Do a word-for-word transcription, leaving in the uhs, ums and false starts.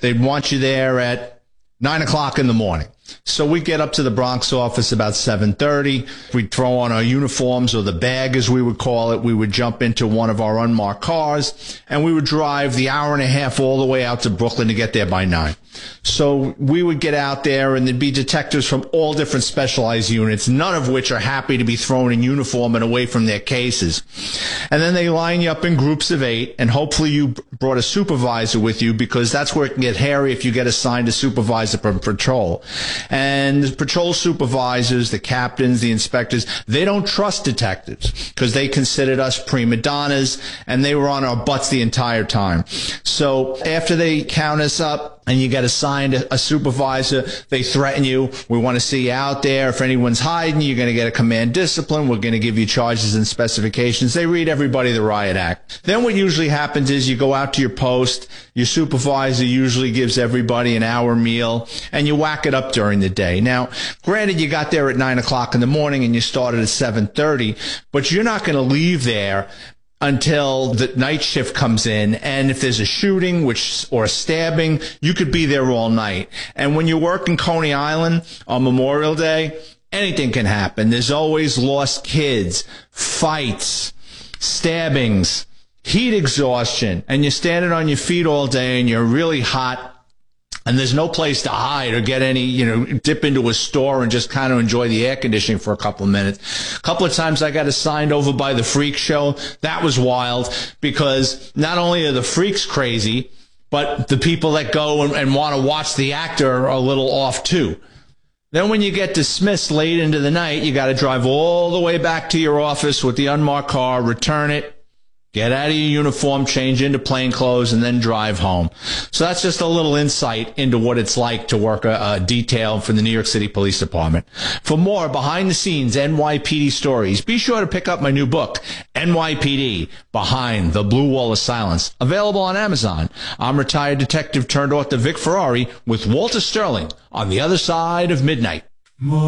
They'd want you there at nine o'clock in the morning. So we get up to the Bronx office about seven thirty. We'd throw on our uniforms, or the bag as we would call it. We would jump into one of our unmarked cars, and we would drive the hour and a half all the way out to Brooklyn to get there by nine. So we would get out there, and there'd be detectives from all different specialized units, none of which are happy to be thrown in uniform and away from their cases. And then they line you up in groups of eight, and hopefully you brought a supervisor with you, because that's where it can get hairy if you get assigned a supervisor per patrol. And the patrol supervisors, the captains, the inspectors, they don't trust detectives because they considered us prima donnas, and they were on our butts the entire time. So after they count us up and you get assigned a, a supervisor, they threaten you. We want to see you out there. If anyone's hiding, you're going to get a command discipline. We're going to give you charges and specifications. They read everybody the riot act. Then what usually happens is you go out to your post. Your supervisor usually gives everybody an hour meal, and you whack it up during the day. Now, granted, you got there at nine o'clock in the morning and you started at seven thirty, but you're not going to leave there until the night shift comes in. And if there's a shooting which or a stabbing, you could be there all night. And when you work in Coney Island on Memorial Day, anything can happen. There's always lost kids, fights, stabbings, heat exhaustion, and you're standing on your feet all day and you're really hot. And there's no place to hide or get any, you know, dip into a store and just kind of enjoy the air conditioning for a couple of minutes. A couple of times I got assigned over by the freak show. That was wild, because not only are the freaks crazy, but the people that go and, and want to watch the actor are a little off too. Then when you get dismissed late into the night, you got to drive all the way back to your office with the unmarked car, return it, get out of your uniform, change into plain clothes, and then drive home. So that's just a little insight into what it's like to work a, a detail for the New York City Police Department. For more behind-the-scenes N Y P D stories, be sure to pick up my new book, N Y P D, Behind the Blue Wall of Silence, available on Amazon. I'm retired detective turned author Vic Ferrari with Walter Sterling on The Other Side of Midnight.